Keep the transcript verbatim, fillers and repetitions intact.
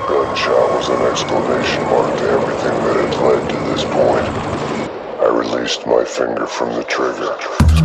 gunshot was an exclamation mark to everything that had led to this point. I released my finger from the trigger.